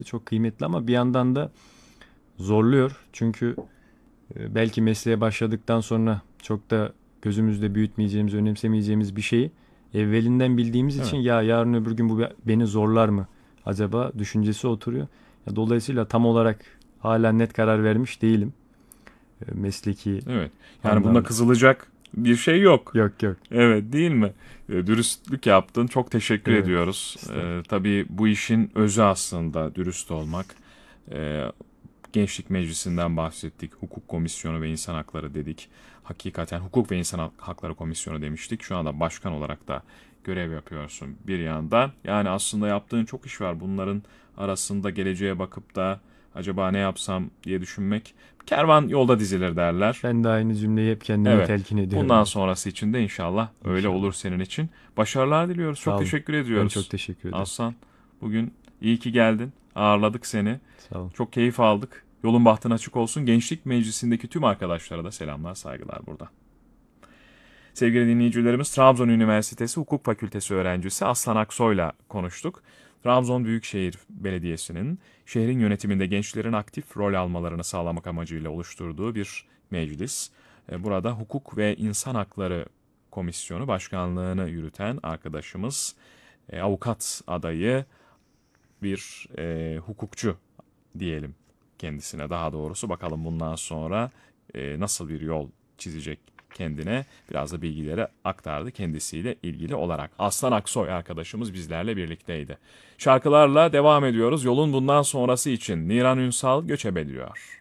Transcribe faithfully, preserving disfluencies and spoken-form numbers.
çok kıymetli ama bir yandan da zorluyor. Çünkü e, belki mesleğe başladıktan sonra çok da gözümüzde büyütmeyeceğimiz, önemsemeyeceğimiz bir şeyi evvelinden bildiğimiz için Evet. ya yarın öbür gün bu be- beni zorlar mı acaba düşüncesi oturuyor. Ya dolayısıyla tam olarak hala net karar vermiş değilim e, mesleki Evet. Yani bunda anlamda. kızılacak bir şey yok. Yok yok. Evet, değil mi? E, Dürüstlük yaptın. Çok teşekkür Evet. ediyoruz. E, Estağfurullah. tabii bu işin özü aslında dürüst olmak. E, Gençlik Meclisi'nden bahsettik. Hukuk Komisyonu ve İnsan Hakları dedik. Hakikaten Hukuk ve İnsan Hakları Komisyonu demiştik. Şu anda başkan olarak da görev yapıyorsun bir yandan. Yani aslında yaptığın çok iş var. Bunların arasında geleceğe bakıp da acaba ne yapsam diye düşünmek. Kervan yolda dizilir derler. Ben de aynı cümleyi hep kendime Evet. telkin ediyorum. Bundan Evet. sonrası için de inşallah öyle olur İnşallah. senin için. Başarılar diliyoruz. Çok Sağ olun. teşekkür Ben çok ediyoruz. teşekkür ederim. Aslan, bugün iyi ki geldin. Ağırladık seni. Sağ olun. Çok keyif aldık. Yolun bahtın açık olsun. Gençlik Meclisi'ndeki tüm arkadaşlara da selamlar, saygılar burada. Sevgili dinleyicilerimiz, Trabzon Üniversitesi Hukuk Fakültesi öğrencisi Aslan Aksoy'la konuştuk. Trabzon Büyükşehir Belediyesi'nin şehrin yönetiminde gençlerin aktif rol almalarını sağlamak amacıyla oluşturduğu bir meclis. E, Burada Hukuk ve İnsan Hakları Komisyonu Başkanlığını yürüten arkadaşımız, e, avukat adayı, bir e, hukukçu diyelim kendisine, daha doğrusu. Bakalım bundan sonra e, nasıl bir yol çizecek kendine, biraz da bilgileri aktardı kendisiyle ilgili olarak. Aslan Aksoy arkadaşımız bizlerle birlikteydi. Şarkılarla devam ediyoruz. Yolun bundan sonrası için Niran Ünsal Göçebe diyor.